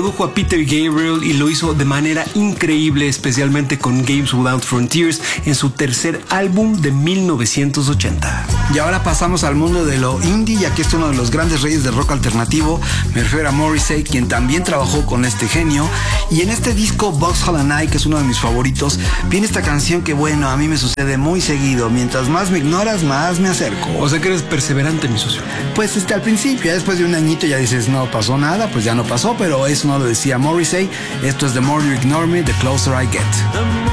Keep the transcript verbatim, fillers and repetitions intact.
produjo a Peter Gabriel y lo hizo de manera increíble, especialmente con Games Without Frontiers en su tercer álbum de mil novecientos ochenta. Y ahora pasamos al mundo de lo indie, ya que es uno de los grandes reyes del rock alternativo. Me refiero a Morrissey, quien también trabajó con este genio. Y en este disco Vauxhall and I, que es uno de mis favoritos, viene esta canción que, bueno, a mí me sucede muy seguido. Mientras más me ignoras, más me acerco. O sea que eres perseverante, mi socio. Pues este, al principio, ya después de un añito ya dices, no pasó nada, pues ya no pasó, pero eso no lo decía Morrissey. Esto es The More You Ignore Me, The Closer I Get.